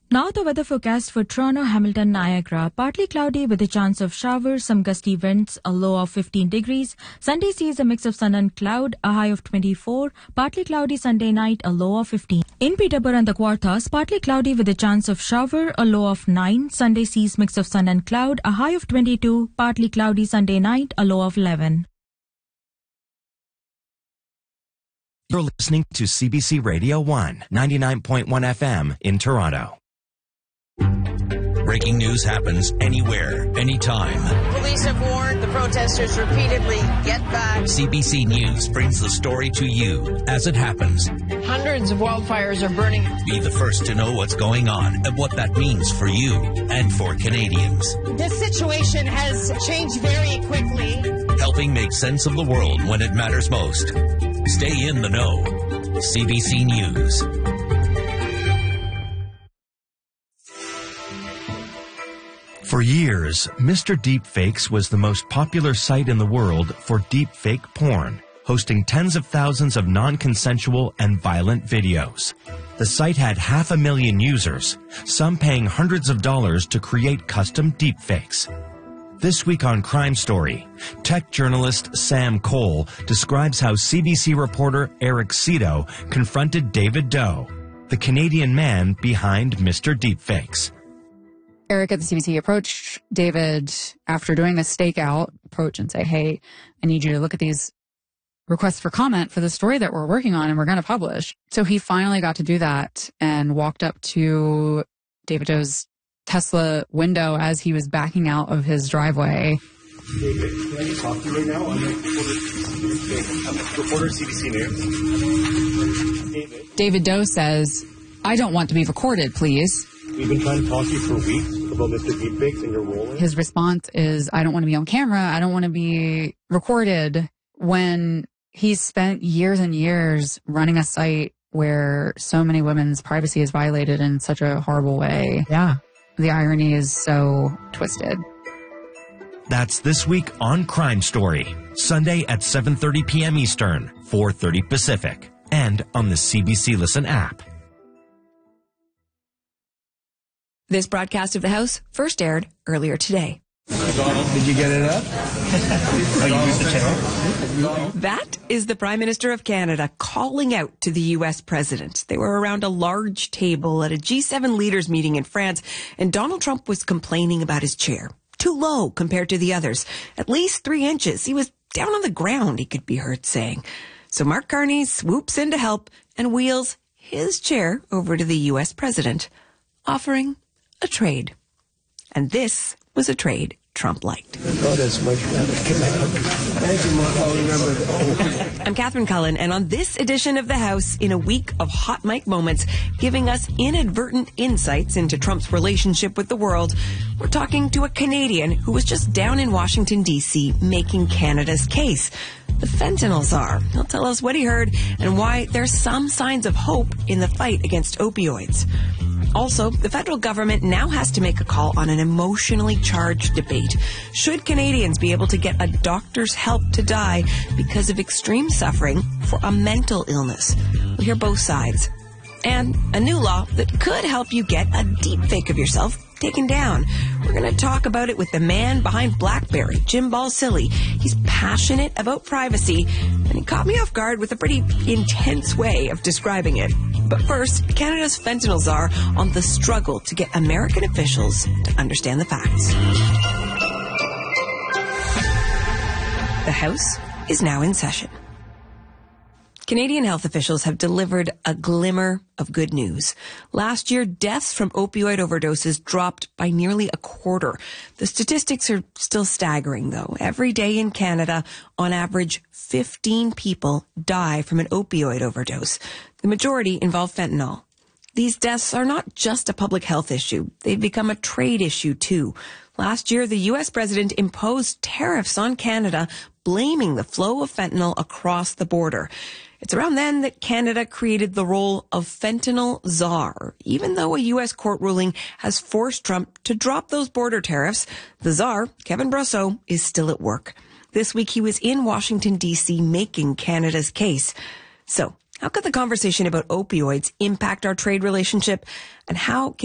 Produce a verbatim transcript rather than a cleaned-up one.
Now the weather forecast for Toronto, Hamilton, Niagara. Partly cloudy with a chance of showers, some gusty winds, a low of fifteen degrees. Sunday sees a mix of sun and cloud, a high of twenty-four. Partly cloudy Sunday night, a low of fifteen. In Peterborough and the Kawarthas, partly cloudy with a chance of shower, a low of nine. Sunday sees mix of sun and cloud, a high of twenty-two. Partly cloudy Sunday night, a low of eleven. You're listening to C B C Radio one, ninety-nine point one F M in Toronto. Breaking news happens anywhere, anytime. Police have warned the protesters repeatedly, get back. C B C News brings the story to you as it happens. Hundreds of wildfires are burning. Be the first to know what's going on and what that means for you and for Canadians. This situation has changed very quickly. Helping make sense of the world when it matters most. Stay in the know. C B C News. For years, Mister Deepfakes was the most popular site in the world for deepfake porn, hosting tens of thousands of non-consensual and violent videos. The site had half a million users, some paying hundreds of dollars to create custom deepfakes. This week on Crime Story, tech journalist Sam Cole describes how C B C reporter Eric Cito confronted David Doe, the Canadian man behind Mister Deepfakes. Eric at the C B C approached David after doing this stakeout approach and say, hey, I need you to look at these requests for comment for the story that we're working on and we're going to publish. So he finally got to do that and walked up to David Doe's Tesla window as he was backing out of his driveway. David, can I just talk to you right now? I'm a reporter, reporter C B C News. David. David Doe says, I don't want to be recorded, please. We've been trying to talk to you for weeks about Mister Deepfakes and your role in it. His response is, I don't want to be on camera. I don't want to be recorded, when he's spent years and years running a site where so many women's privacy is violated in such a horrible way. Yeah. The irony is so twisted. That's this week on Crime Story, Sunday at seven thirty p.m. Eastern, four thirty Pacific, and on the C B C Listen app. This broadcast of the House first aired earlier today. Did you get it up? Oh, you used the channel? That is the Prime Minister of Canada calling out to the U S President. They were around a large table at a G seven leaders meeting in France, and Donald Trump was complaining about his chair. Too low compared to the others. At least three inches. He was down on the ground, he could be heard saying. So Mark Carney swoops in to help and wheels his chair over to the U S President, offering a trade. And this was a trade Trump liked. Oh, that's much better. Thank you, Mark. I'll remember that. I'm Catherine Cullen, and on this edition of The House, in a week of hot mic moments, giving us inadvertent insights into Trump's relationship with the world, we're talking to a Canadian who was just down in Washington, D C, making Canada's case. The fentanyl czar. He'll tell us what he heard and why there's some signs of hope in the fight against opioids. Also, the federal government now has to make a call on an emotionally charged debate. Should Canadians be able to get a doctor's help to die because of extreme suffering for a mental illness? We'll hear both sides. And a new law that could help you get a deep fake of yourself taken down. We're going to talk about it with the man behind BlackBerry, Jim Balsillie. He's passionate about privacy, and he caught me off guard with a pretty intense way of describing it. But first, Canada's fentanyl czar on the struggle to get American officials to understand the facts. The House is now in session. Canadian health officials have delivered a glimmer of good news. Last year, deaths from opioid overdoses dropped by nearly a quarter. The statistics are still staggering, though. Every day in Canada, on average, fifteen people die from an opioid overdose. The majority involve fentanyl. These deaths are not just a public health issue. They've become a trade issue, too. Last year, the U S president imposed tariffs on Canada, blaming the flow of fentanyl across the border. It's around then that Canada created the role of fentanyl czar. Even though a U S court ruling has forced Trump to drop those border tariffs, the czar, Kevin Brosseau, is still at work. This week he was in Washington, D C making Canada's case. So, how could the conversation about opioids impact our trade relationship, and how can